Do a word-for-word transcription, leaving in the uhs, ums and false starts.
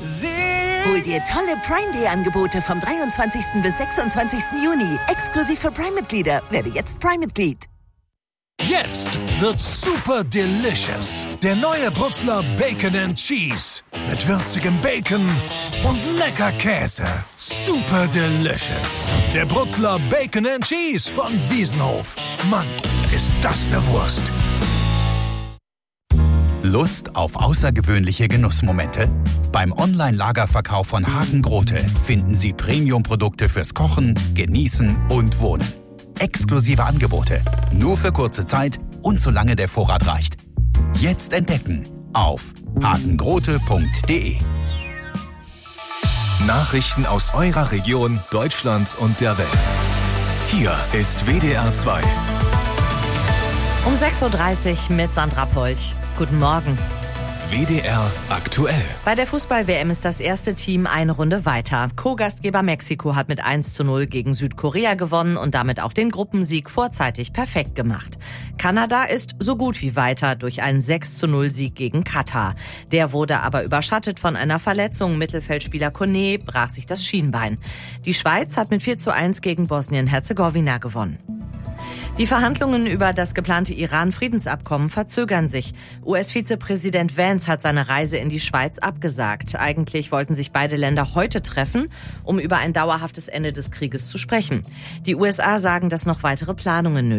Hol dir tolle Prime Day Angebote vom dreiundzwanzigsten bis sechsundzwanzigsten Juni. Exklusiv für Prime-Mitglieder. Werde jetzt Prime-Mitglied. Jetzt wird's super delicious. Der neue Brutzler Bacon and Cheese. Mit würzigem Bacon und lecker Käse. Super delicious. Der Brutzler Bacon and Cheese von Wiesenhof. Mann, ist das eine Wurst. Lust auf außergewöhnliche Genussmomente? Beim Online-Lagerverkauf von Hagen Grote finden Sie Premium-Produkte fürs Kochen, Genießen und Wohnen. Exklusive Angebote, nur für kurze Zeit und solange der Vorrat reicht. Jetzt entdecken auf hagengrote punkt de. Nachrichten aus eurer Region, Deutschland und der Welt. Hier ist W D R zwei. Um sechs Uhr dreißig mit Sandra Polch. Guten Morgen. W D R aktuell. Bei der Fußball-W M ist das erste Team eine Runde weiter. Co-Gastgeber Mexiko hat mit eins zu null gegen Südkorea gewonnen und damit auch den Gruppensieg vorzeitig perfekt gemacht. Kanada ist so gut wie weiter durch einen sechs zu null Sieg gegen Katar. Der wurde aber überschattet von einer Verletzung. Mittelfeldspieler Kone brach sich das Schienbein. Die Schweiz hat mit vier zu eins gegen Bosnien-Herzegowina gewonnen. Die Verhandlungen über das geplante Iran-Friedensabkommen verzögern sich. U S-Vizepräsident Vance hat seine Reise in die Schweiz abgesagt. Eigentlich wollten sich beide Länder heute treffen, um über ein dauerhaftes Ende des Krieges zu sprechen. Die U S A sagen, dass noch weitere Planungen nötig sind.